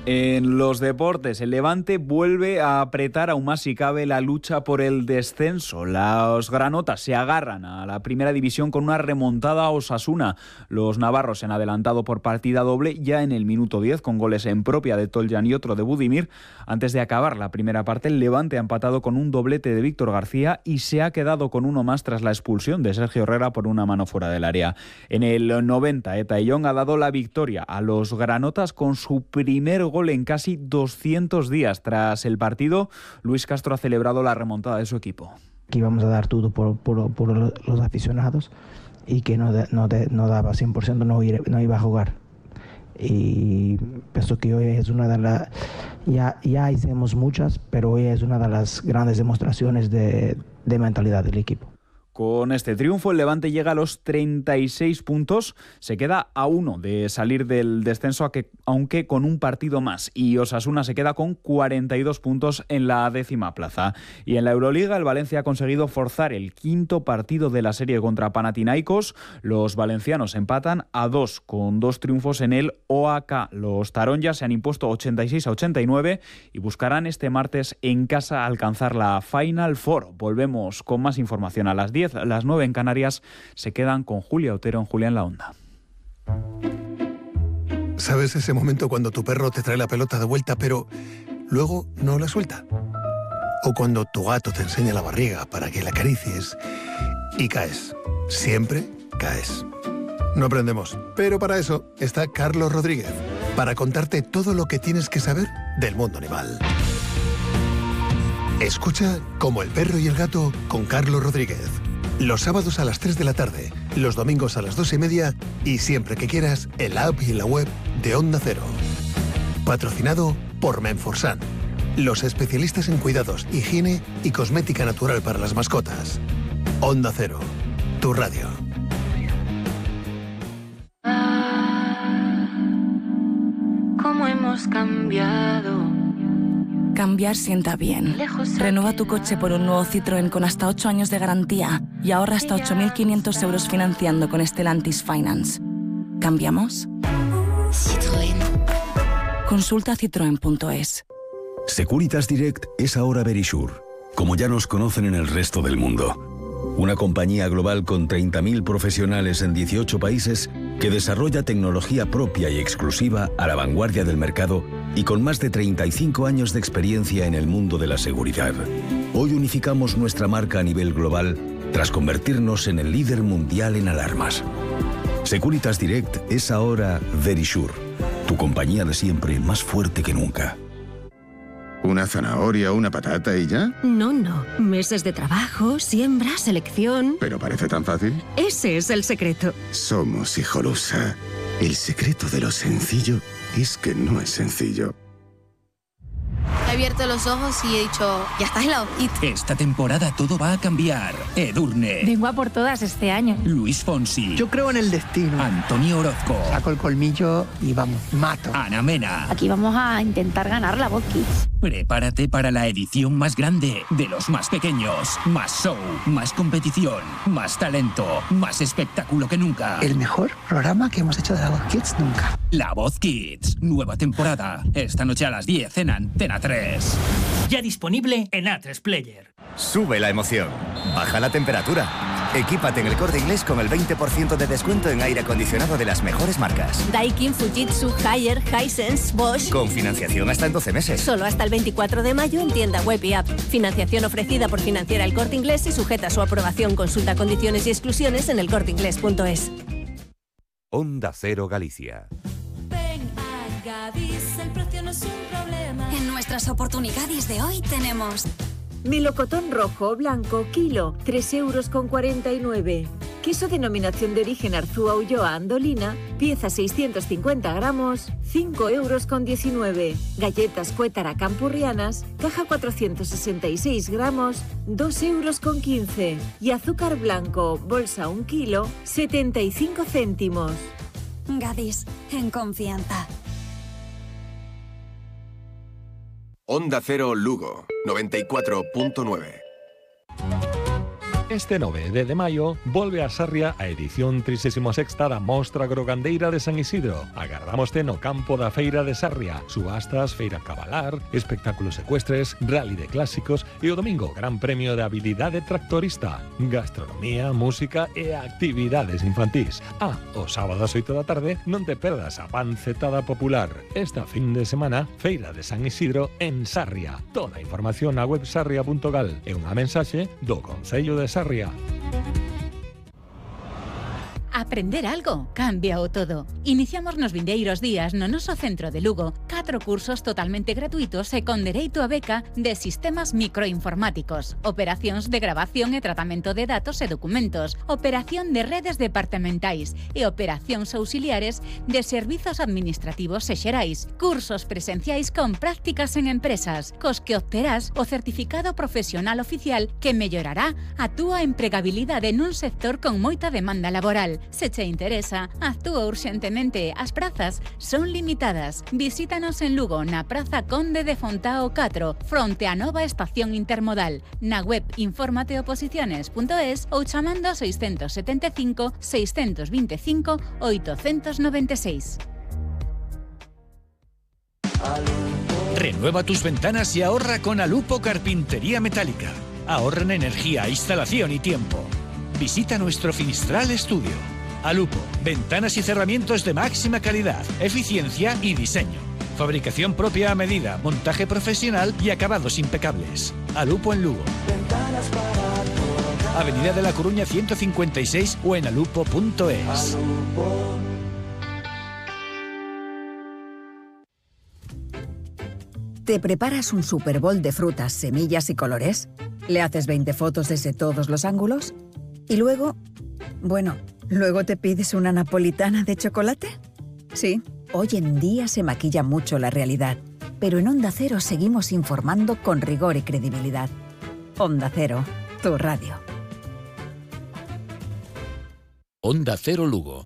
En los deportes, el Levante vuelve a apretar aún más si cabe la lucha por el descenso. Los granotas se agarran a la primera división con una remontada a Osasuna. Los navarros se han adelantado por partida doble ya en el minuto 10 con goles en propia de Toljan y otro de Budimir. Antes de acabar la primera parte, el Levante ha empatado con un doblete de Víctor García y se ha quedado con uno más tras la expulsión de Sergio Herrera por una mano fuera del área. En el 90, Etaillón ha dado la victoria a los granotas con su primer gol en casi 200 días. Tras el partido, Luis Castro ha celebrado la remontada de su equipo. Aquí vamos a dar todo por los aficionados y que no daba 100%, no iba a jugar. Y pienso que hoy es una de las... Ya hicimos muchas, pero hoy es una de las grandes demostraciones de mentalidad del equipo. Con este triunfo, el Levante llega a los 36 puntos, se queda a 1 de salir del descenso, aunque con un partido más, y Osasuna se queda con 42 puntos en la 10ª plaza. Y en la Euroliga, el Valencia ha conseguido forzar el 5º partido de la serie contra Panathinaikos. Los valencianos empatan a 2 con 2 triunfos en el OAK. Los taronjas se han impuesto 86-89 y buscarán este martes en casa alcanzar la Final Four. Volvemos con más información a las 10. Las 9 en Canarias. Se quedan con Julia Otero en Julia en la Onda. ¿Sabes ese momento cuando tu perro te trae la pelota de vuelta, pero luego no la suelta? O cuando tu gato te enseña la barriga para que la acaricies y caes. Siempre caes. No aprendemos, pero para eso está Carlos Rodríguez, para contarte todo lo que tienes que saber del mundo animal. Escucha Como el perro y el gato con Carlos Rodríguez. Los sábados a las 3 de la tarde, los domingos a las 2:30 y siempre que quieras en la app y en la web de Onda Cero. Patrocinado por Menforsan, los especialistas en cuidados, higiene y cosmética natural para las mascotas. Onda Cero, tu radio. ¿Cómo hemos cambiado? Cambiar sienta bien. Renueva tu coche por un nuevo Citroën con hasta 8 años de garantía y ahorra hasta 8.500 euros financiando con Stellantis Finance. ¿Cambiamos? Citroën. Consulta citroen.es. Securitas Direct es ahora Verisure, como ya nos conocen en el resto del mundo. Una compañía global con 30.000 profesionales en 18 países que desarrolla tecnología propia y exclusiva a la vanguardia del mercado y con más de 35 años de experiencia en el mundo de la seguridad. Hoy unificamos nuestra marca a nivel global tras convertirnos en el líder mundial en alarmas. Securitas Direct es ahora Verisure, tu compañía de siempre más fuerte que nunca. ¿Una zanahoria, una patata y ya? No. Meses de trabajo, siembra, selección... ¿Pero parece tan fácil? Ese es el secreto. Somos Hijolusa. El secreto de lo sencillo es que no es sencillo. He abierto los ojos y he dicho, ya estás en la hojita. Esta temporada todo va a cambiar. Edurne. Vengo a por todas este año. Luis Fonsi. Yo creo en el destino. Antonio Orozco. Saco el colmillo y vamos, mato. Ana Mena. Aquí vamos a intentar ganar la Voz Kids. Prepárate para la edición más grande de los más pequeños. Más show, más competición, más talento, más espectáculo que nunca. El mejor programa que hemos hecho de la Voz Kids nunca. La Voz Kids, nueva temporada. Esta noche a las 10 en Antena 3. Ya disponible en A3 Player. Sube la emoción. Baja la temperatura. Equípate en El Corte Inglés con el 20% de descuento en aire acondicionado de las mejores marcas. Daikin, Fujitsu, Haier, Hisense, Bosch. Con financiación hasta en 12 meses. Solo hasta el 24 de mayo en tienda web y app. Financiación ofrecida por Financiera El Corte Inglés y sujeta a su aprobación. Consulta condiciones y exclusiones en elcorteinglés.es. Onda Cero Galicia. Ven a Gadis, el precio no es un problema. En nuestras oportunidades de hoy tenemos... Melocotón rojo o blanco, kilo, 3,49 €. Queso denominación de origen Arzúa Ulloa Andolina, pieza 650 gramos, 5,19 €. Galletas Cuétara Campurrianas, caja 466 gramos, 2,15 €. Y azúcar blanco, bolsa 1 kilo, 75 céntimos. Gadis, en confianza. Onda Cero Lugo, 94.9. Este 9 de maio volve a Sarria a edición 36ª da Mostra Agrogandeira de San Isidro. Agardámoste no campo da Feira de Sarria. Subastas, feira cabalar, espectáculos ecuestres, rally de clásicos e o domingo Gran Premio de Habilidade Tractorista. Gastronomía, música e actividades infantís. O sábado ás 8 da tarde non te perdas a pancetada popular. Esta fin de semana, Feira de San Isidro en Sarria. Toda a información na web sarria.gal e unha mensaxe do Concello de Sarria. Aprender algo, cámbiao todo. Iniciamos nos vindeiros días no noso centro de Lugo 4 cursos totalmente gratuitos e con dereito a beca de sistemas microinformáticos, operacións de grabación e tratamento de datos e documentos, operación de redes departamentais e operacións auxiliares de servizos administrativos e xerais, cursos presenciais con prácticas en empresas, cos que obterás o certificado profesional oficial que mellorará a túa empregabilidade nun sector con moita demanda laboral. Se che interesa, actúa urxentemente. As prazas son limitadas. Visítanos en Lugo, na Praza Conde de Fontao 4, fronte á nova estación intermodal. Na web informateoposiciones.es ou chamando 675 625 896. Renueva tus ventanas y ahorra con Alupo Carpintería Metálica. Ahorra en energía, instalación y tiempo. Visita nuestro Finistral Estudio. Alupo, ventanas y cerramientos de máxima calidad, eficiencia y diseño. Fabricación propia a medida, montaje profesional y acabados impecables. Alupo en Lugo. Avenida de la Coruña 156 o en alupo.es. ¿Te preparas un Super Bowl de frutas, semillas y colores? ¿Le haces 20 fotos desde todos los ángulos? ¿Y luego? Bueno, ¿luego te pides una napolitana de chocolate? Sí, hoy en día se maquilla mucho la realidad, pero en Onda Cero seguimos informando con rigor y credibilidad. Onda Cero, tu radio. Onda Cero Lugo.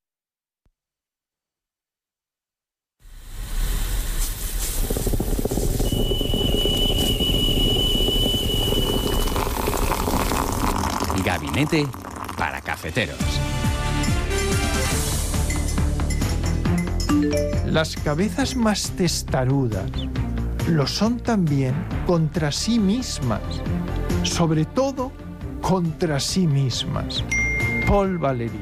Gabinete para cafeteros. Las cabezas más testarudas lo son también contra sí mismas, sobre todo contra sí mismas. Paul Valéry.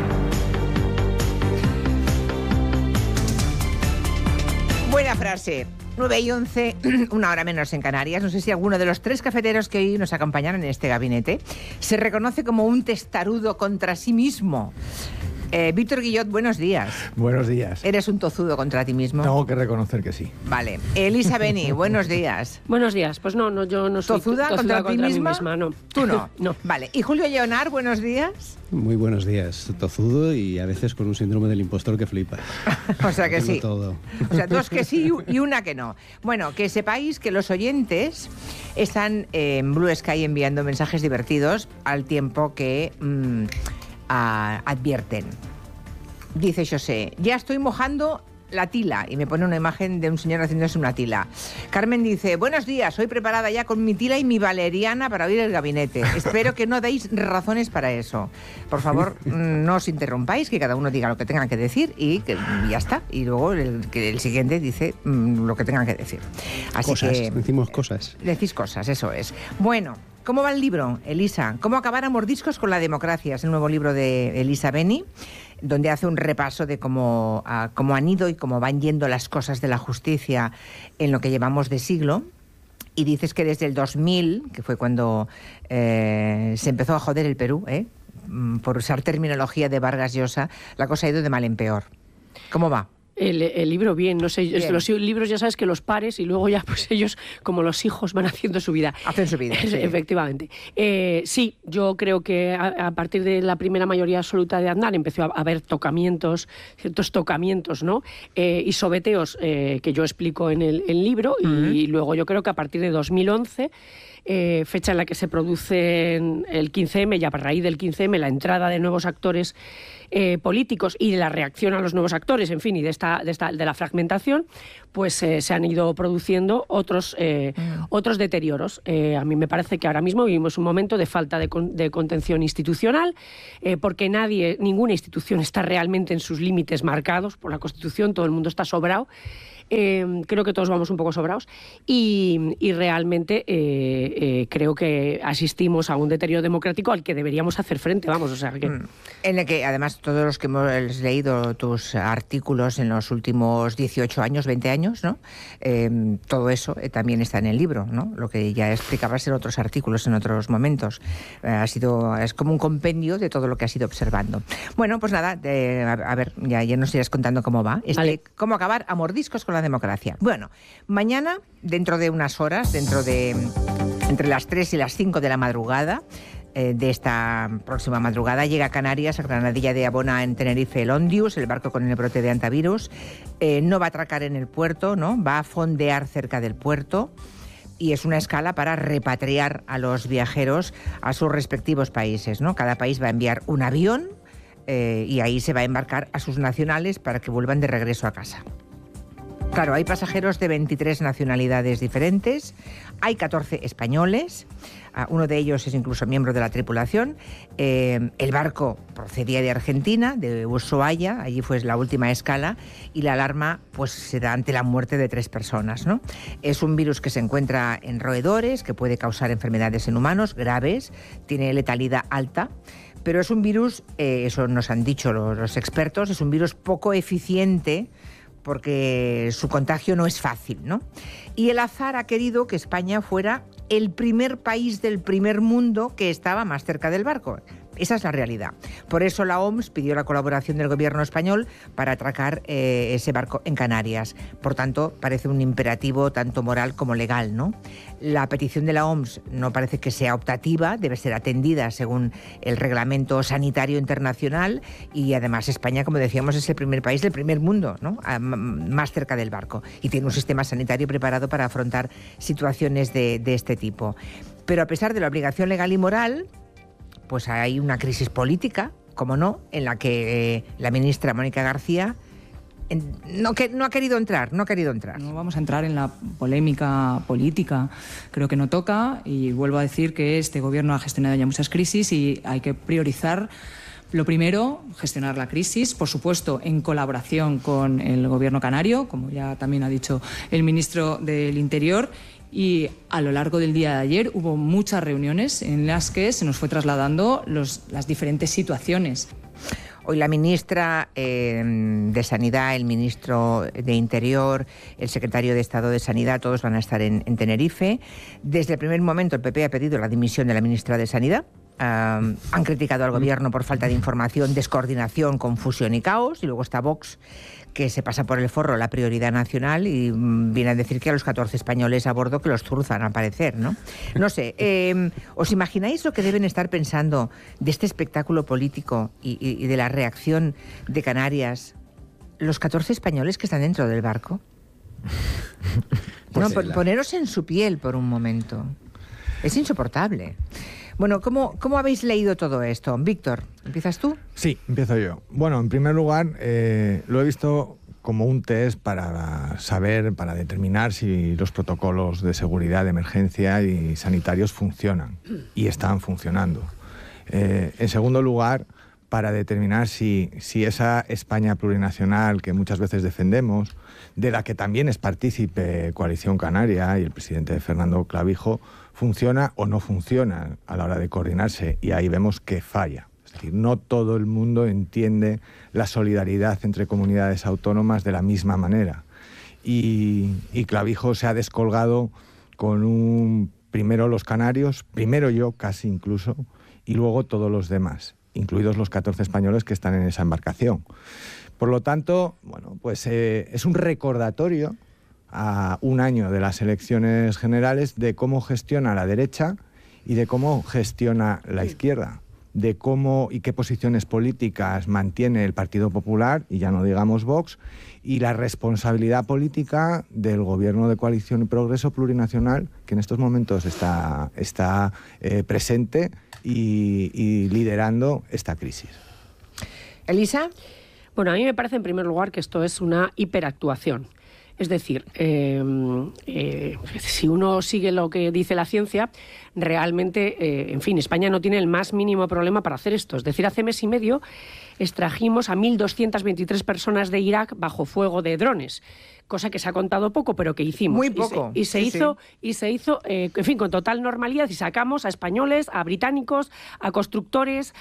Buena frase. 9:11, una hora menos en Canarias. No sé si alguno de los 3 cafeteros que hoy nos acompañaron en este gabinete se reconoce como un testarudo contra sí mismo. Víctor Guillot, buenos días. Buenos días. ¿Eres un tozudo contra ti mismo? Tengo que reconocer que sí. Vale. Elisa Beni, buenos días. Buenos días. Pues no, yo no soy ¿Tozuda contra ti misma? No. ¿Tú no? No. Vale. ¿Y Julio Leonard, buenos días? Muy buenos días. Tozudo y a veces con un síndrome del impostor que flipa. O sea que sí. Todo. O sea, 2 que sí y una que no. Bueno, que sepáis que los oyentes están en Blue Sky enviando mensajes divertidos al tiempo que advierten. Dice José, ya estoy mojando la tila, y me pone una imagen de un señor haciéndose una tila. Carmen dice, buenos días, soy preparada ya con mi tila y mi valeriana para oír el gabinete. Espero que no deis razones para eso. Por favor, no os interrumpáis, que cada uno diga lo que tenga que decir y que ya está. Y luego el siguiente dice lo que tenga que decir. Así cosas, que decimos cosas. Decís cosas, eso es. Bueno, ¿cómo va el libro, Elisa? ¿Cómo acabar a mordiscos con la democracia? Es el nuevo libro de Elisa Beni, donde hace un repaso de cómo han ido y cómo van yendo las cosas de la justicia en lo que llevamos de siglo. Y dices que desde el 2000, que fue cuando se empezó a joder el Perú, por usar terminología de Vargas Llosa, la cosa ha ido de mal en peor. ¿Cómo va? El libro bien, no sé, bien. Los libros ya sabes que los pares y luego ya pues ellos, como los hijos, van haciendo su vida. Hacen su vida, sí. Efectivamente. Sí, yo creo que a partir de la primera mayoría absoluta de Aznar empezó a haber ciertos tocamientos, ¿no? Y sobeteos que yo explico en el libro, y luego yo creo que a partir de 2011... fecha en la que se produce el 15M, y a raíz del 15M la entrada de nuevos actores políticos y de la reacción a los nuevos actores, en fin, y de esta de la fragmentación, pues se han ido produciendo otros deterioros. A mí me parece que ahora mismo vivimos un momento de falta de contención institucional, porque ninguna institución está realmente en sus límites marcados por la Constitución, todo el mundo está sobrado. Creo que todos vamos un poco sobrados y realmente creo que asistimos a un deterioro democrático al que deberíamos hacer frente, vamos, o sea que... En el que, además, todos los que hemos leído tus artículos en los últimos 18 años, 20 años, ¿no? Todo eso también está en el libro, ¿no? Lo que ya explicabas en otros artículos, en otros momentos. Es como un compendio de todo lo que has ido observando. Bueno, pues nada, a ver, ya nos irás contando cómo va. Vale. Cómo acabar a mordiscos con la democracia. Bueno, mañana, dentro de unas horas, entre las 3 y las 5 de la madrugada, de esta próxima madrugada, llega a Canarias, a Granadilla de Abona, en Tenerife, el Ondius, el barco con el brote de antivirus. No va a atracar en el puerto, ¿no? Va a fondear cerca del puerto. Y es una escala para repatriar a los viajeros a sus respectivos países, ¿no? Cada país va a enviar un avión y ahí se va a embarcar a sus nacionales para que vuelvan de regreso a casa. Claro, hay pasajeros de 23 nacionalidades diferentes, hay 14 españoles, uno de ellos es incluso miembro de la tripulación. El barco procedía de Argentina, de Ushuaia, allí fue la última escala, y la alarma pues se da ante la muerte de 3 personas, ¿no? Es un virus que se encuentra en roedores, que puede causar enfermedades en humanos graves, tiene letalidad alta, pero es un virus, eso nos han dicho los expertos, es un virus poco eficiente, porque su contagio no es fácil, ¿no? Y el azar ha querido que España fuera el primer país del primer mundo que estaba más cerca del barco. Esa es la realidad. Por eso la OMS pidió la colaboración del gobierno español para atracar ese barco en Canarias. Por tanto, parece un imperativo tanto moral como legal, ¿no? La petición de la OMS no parece que sea optativa, debe ser atendida según el reglamento sanitario internacional, y además España, como decíamos, es el primer país del primer mundo, ¿no? Más cerca del barco, y tiene un sistema sanitario preparado para afrontar situaciones de este tipo. Pero a pesar de la obligación legal y moral, pues hay una crisis política, como no, en la que la ministra Mónica García no ha querido entrar. No vamos a entrar en la polémica política, creo que no toca, y vuelvo a decir que este gobierno ha gestionado ya muchas crisis y hay que priorizar. Lo primero, gestionar la crisis, por supuesto, en colaboración con el gobierno canario, como ya también ha dicho el ministro del Interior. Y a lo largo del día de ayer hubo muchas reuniones en las que se nos fue trasladando las diferentes situaciones. Hoy la ministra de Sanidad, el ministro de Interior, el secretario de Estado de Sanidad, todos van a estar en Tenerife. Desde el primer momento el PP ha pedido la dimisión de la ministra de Sanidad. Han criticado al gobierno por falta de información, descoordinación, confusión y caos. Y luego está Vox, que se pasa por el forro la prioridad nacional y viene a decir que a los 14 españoles a bordo que los zuruzan, al parecer, ¿no? No sé, ¿os imagináis lo que deben estar pensando de este espectáculo político y de la reacción de Canarias los 14 españoles que están dentro del barco? Pues no, poneros en su piel por un momento. Es insoportable. Bueno, ¿cómo habéis leído todo esto? Víctor, ¿empiezas tú? Sí, empiezo yo. Bueno, en primer lugar, lo he visto como un test para saber, para determinar si los protocolos de seguridad, de emergencia y sanitarios funcionan, y están funcionando. En segundo lugar, para determinar si esa España plurinacional que muchas veces defendemos, de la que también es partícipe Coalición Canaria y el presidente Fernando Clavijo, funciona o no funciona a la hora de coordinarse, y ahí vemos que falla. Es decir, no todo el mundo entiende la solidaridad entre comunidades autónomas de la misma manera. Y Clavijo se ha descolgado con primero los canarios, primero yo casi incluso, y luego todos los demás, incluidos los 14 españoles que están en esa embarcación. Por lo tanto, bueno, pues es un recordatorio a un año de las elecciones generales de cómo gestiona la derecha y de cómo gestiona la izquierda, de cómo y qué posiciones políticas mantiene el Partido Popular, y ya no digamos Vox, y la responsabilidad política del Gobierno de Coalición y Progreso Plurinacional, que en estos momentos está presente y liderando esta crisis. Elisa. Bueno, a mí me parece en primer lugar que esto es una hiperactuación. Es decir, si uno sigue lo que dice la ciencia, realmente, en fin, España no tiene el más mínimo problema para hacer esto. Es decir, hace mes y medio extrajimos a 1.223 personas de Irak bajo fuego de drones, cosa que se ha contado poco, pero que hicimos. Muy poco. Y se hizo, en fin, con total normalidad, y sacamos a españoles, a británicos, a constructores,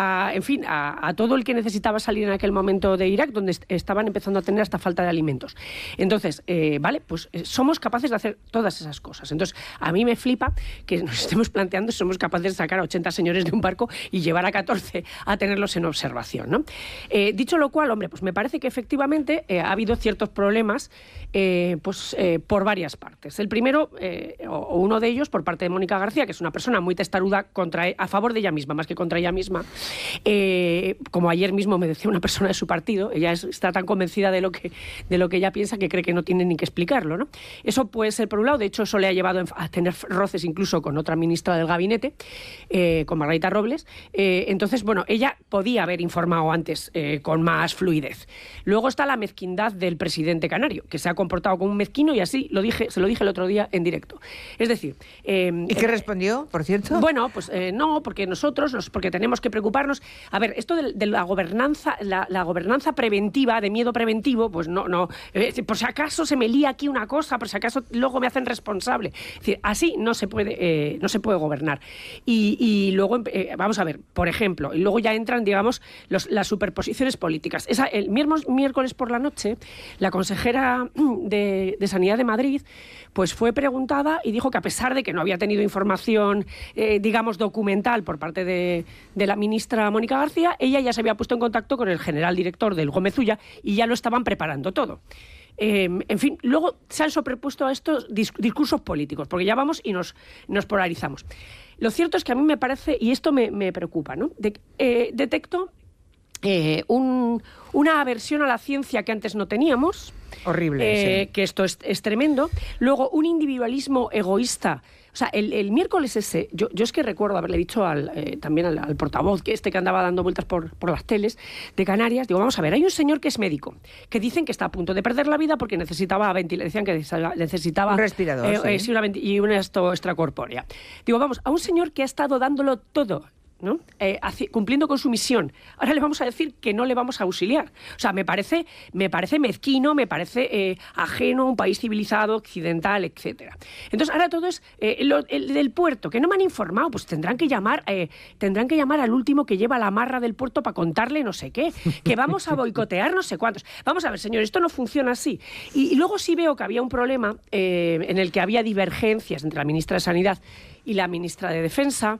a todo el que necesitaba salir en aquel momento de Irak, donde estaban empezando a tener hasta falta de alimentos. Entonces, pues somos capaces de hacer todas esas cosas. Entonces, a mí me flipa que nos estemos planteando si somos capaces de sacar a 80 señores de un barco y llevar a 14 a tenerlos en observación, ¿no? Dicho lo cual, hombre, pues me parece que efectivamente ha habido ciertos problemas por varias partes. El primero, o uno de ellos, por parte de Mónica García, que es una persona muy testaruda a favor de ella misma, más que contra ella misma. Como ayer mismo me decía una persona de su partido, ella está tan convencida de lo que ella piensa que cree que no tiene ni que explicarlo, ¿no? Eso puede ser por un lado, de hecho eso le ha llevado a tener roces incluso con otra ministra del gabinete, con Margarita Robles. Entonces, bueno, ella podía haber informado antes con más fluidez. Luego está la mezquindad del presidente canario, que se ha comportado como un mezquino, y así se lo dije el otro día en directo. Es decir... ¿Y qué respondió, por cierto? Bueno, pues no, porque porque tenemos que preocuparnos... A ver, esto de la gobernanza, la gobernanza preventiva, de miedo preventivo, pues no. Por si acaso se me lía aquí una cosa, por si acaso luego me hacen responsable. Es decir, así no se puede gobernar. Y luego, vamos a ver, por ejemplo, y luego ya entran, digamos, las superposiciones políticas. El miércoles por la noche, la consejera de Sanidad de Madrid pues fue preguntada y dijo que a pesar de que no había tenido información, digamos, documental por parte de la ministra Mónica García, ella ya se había puesto en contacto con el general director del Gómez Ulla y ya lo estaban preparando todo. En fin, luego se han sobrepuesto a estos discursos políticos, porque ya vamos y nos polarizamos. Lo cierto es que a mí me parece, y esto me preocupa, ¿no? Detecto una aversión a la ciencia que antes no teníamos. Horrible, sí. Que esto es tremendo. Luego, un individualismo egoísta. O sea, el miércoles ese, yo es que recuerdo haberle dicho también al portavoz que andaba dando vueltas por las teles de Canarias, digo, vamos a ver, hay un señor que es médico, que dicen que está a punto de perder la vida porque necesitaba decían que necesitaba un respirador, sí, y una extracorpórea. Digo, vamos, a un señor que ha estado dándolo todo, ¿no? Cumpliendo con su misión. Ahora le vamos a decir que no le vamos a auxiliar. O sea, me parece mezquino, me parece ajeno a un país civilizado, occidental, etcétera. Entonces, ahora todo es el del puerto, que no me han informado, pues tendrán que llamar al último que lleva la amarra del puerto para contarle no sé qué, que vamos a boicotear no sé cuántos. Vamos a ver, señor, esto no funciona así. Y luego sí veo que había un problema en el que había divergencias entre la ministra de Sanidad y la ministra de Defensa.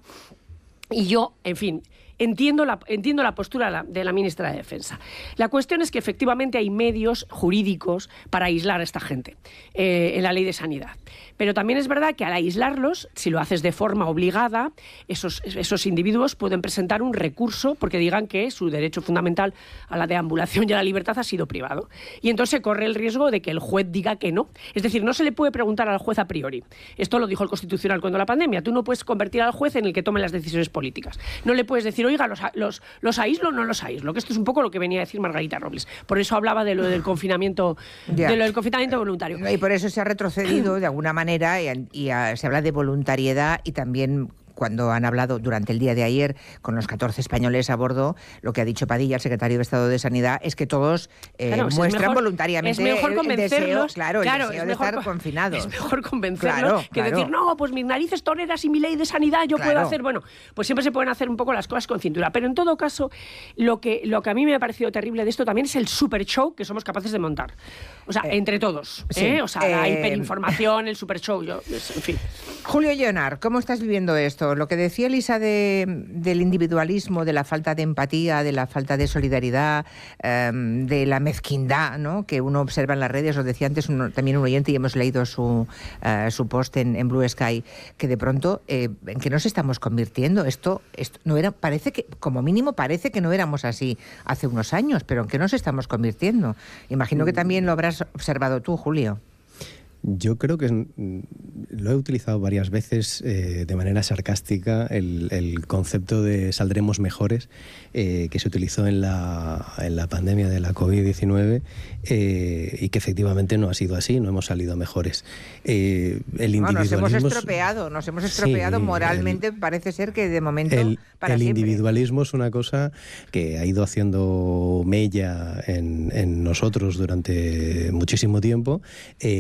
Y yo, en fin, entiendo la postura de la ministra de Defensa. La cuestión es que efectivamente hay medios jurídicos para aislar a esta gente en la ley de sanidad. Pero también es verdad que al aislarlos, si lo haces de forma obligada, esos individuos pueden presentar un recurso porque digan que su derecho fundamental a la deambulación y a la libertad ha sido privado. Y entonces se corre el riesgo de que el juez diga que no. Es decir, no se le puede preguntar al juez a priori. Esto lo dijo el Constitucional cuando la pandemia. Tú no puedes convertir al juez en el que tome las decisiones políticas. No le puedes decir, oiga, los aíslo o no los aíslo, que esto es un poco lo que venía a decir Margarita Robles. Por eso hablaba de lo del confinamiento, voluntario. Y por eso se ha retrocedido de alguna manera y se habla de voluntariedad y también... Cuando han hablado durante el día de ayer con los 14 españoles a bordo, lo que ha dicho Padilla, el secretario de Estado de Sanidad, es que todos muestran voluntariamente el deseo, de estar confinados. Es mejor convencerlos que decir, no, pues mis narices toreras y mi ley de sanidad yo puedo hacer. Bueno, pues siempre se pueden hacer un poco las cosas con cintura. Pero en todo caso, lo que a mí me ha parecido terrible de esto también es el super show que somos capaces de montar. O sea, entre todos. Sí. O sea, la hiperinformación, el super show, en fin. Julio Lleonard, ¿cómo estás viviendo esto? Lo que decía Elisa del individualismo, de la falta de empatía, de la falta de solidaridad, de la mezquindad, ¿no?, que uno observa en las redes, lo decía antes también un oyente y hemos leído su post en Blue Sky, que de pronto, ¿en qué nos estamos convirtiendo? Esto no era, parece que, como mínimo parece que no éramos así hace unos años, pero ¿en qué nos estamos convirtiendo? Imagino que también lo habrás observado tú, Julio. Yo creo que lo he utilizado varias veces de manera sarcástica, el concepto de saldremos mejores, que se utilizó en la pandemia de la COVID-19 y que efectivamente no ha sido así, no hemos salido mejores. El individualismo... Nos hemos estropeado moralmente, parece ser que de momento para siempre. Individualismo es una cosa que ha ido haciendo mella en nosotros durante muchísimo tiempo.